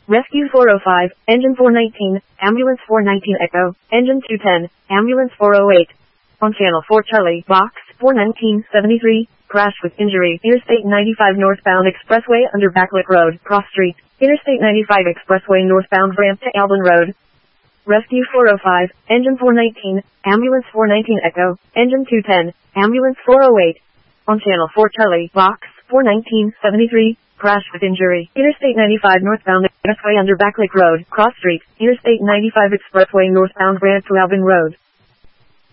Rescue 405, Engine 419, Ambulance 419 Echo, Engine 210, Ambulance 408. On Channel 4 Charlie, Box 41973, crash with injury, Interstate 95 northbound expressway under Backlick Road, cross street, Interstate 95 expressway northbound ramp to Alban Road. Rescue 405, Engine 419, Ambulance 419 Echo, Engine 210, Ambulance 408. On Channel 4 Charlie, Box 41973, crash with injury, Interstate 95 northbound expressway under Backlick Road, cross street, Interstate 95 expressway northbound ramp to Alban Road.